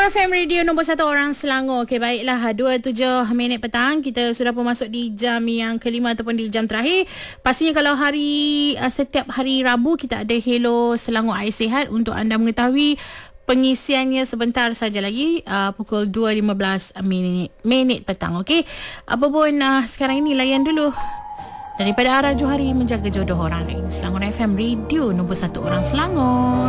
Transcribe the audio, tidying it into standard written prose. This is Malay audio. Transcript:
Selangor FM Radio nombor 1 orang Selangor. Okey, baiklah, 2:07 petang. Kita sudah pun masuk di jam yang kelima ataupun di jam terakhir. Pastinya kalau setiap hari Rabu kita ada Hello Selangor Air Sihat untuk anda mengetahui pengisiannya sebentar saja lagi, pukul 2:15 minit petang. Okey. Apa pun sekarang ini layan dulu. Daripada Ara Johari, menjaga jodoh orang lain. Selangor FM Radio nombor 1 orang Selangor.